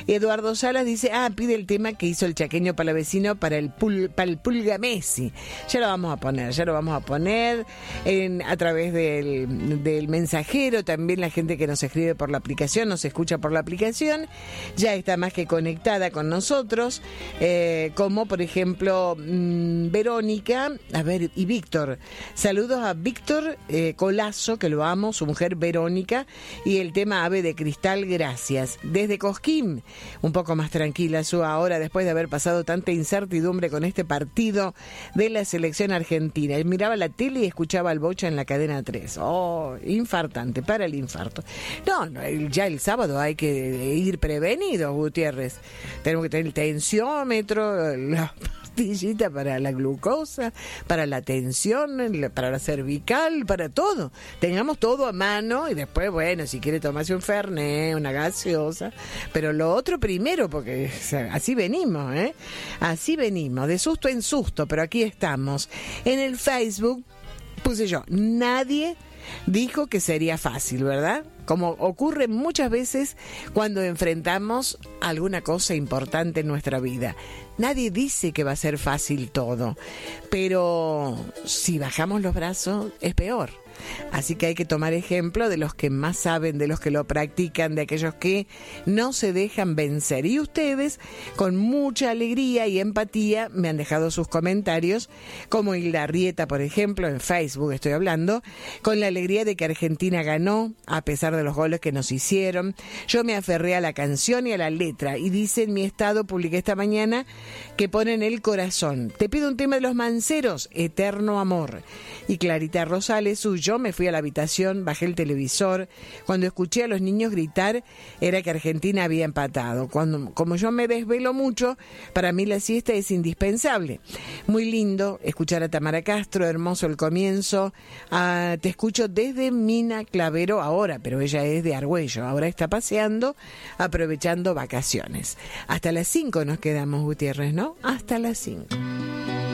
Eduardo Salas dice, pide el tema que hizo el chaqueño palavecino para el Pulga Messi. Ya lo vamos a poner a través del mensajero. También la gente que nos escribe por la aplicación, nos escucha por la aplicación, ya está más que conectada con nosotros, como por ejemplo Verónica, y Víctor. Saludos a Víctor Colazo, que lo amo, su mujer Verónica, y el tema Ave de Cristal, gracias. Desde Cosquín, un poco más tranquila su ahora, después de haber pasado tanta incertidumbre con este partido de la selección argentina. Él miraba la tele y escuchaba al Bocha en la cadena 3. Infartante, para el infarto. No, ya el sábado hay que ir prevenidos, Gutiérrez. Tenemos que tener el tensiómetro, la pastillita para la glucosa, para la tensión, para la cervical, para todo. Tengamos todo a mano y después, bueno, si quiere tomarse un fernet, una gaseosa, pero lo otro primero, porque así venimos, así venimos, de susto en susto, pero aquí estamos. En el Facebook puse yo, nadie dijo que sería fácil, ¿verdad? Como ocurre muchas veces cuando enfrentamos alguna cosa importante en nuestra vida. Nadie dice que va a ser fácil todo, pero si bajamos los brazos es peor. Así que hay que tomar ejemplo de los que más saben, de los que lo practican, de aquellos que no se dejan vencer. Y ustedes, con mucha alegría y empatía, me han dejado sus comentarios, como Hilda Rieta, por ejemplo, en Facebook estoy hablando, con la alegría de que Argentina ganó, a pesar de los goles que nos hicieron. Yo me aferré a la canción y a la letra, y dice en mi estado, publiqué esta mañana, que ponen el corazón. Te pido un tema de Los Manceros, Eterno Amor. Y Clarita Rosales, yo me fui a la habitación, bajé el televisor. Cuando escuché a los niños gritar, era que Argentina había empatado. Como yo me desvelo mucho, para mí la siesta es indispensable. Muy lindo escuchar a Tamara Castro, hermoso el comienzo. Te escucho desde Mina Clavero ahora, pero ella es de Argüello. Ahora está paseando, aprovechando vacaciones. Hasta las 5 nos quedamos, Gutiérrez, ¿no? Hasta las 5.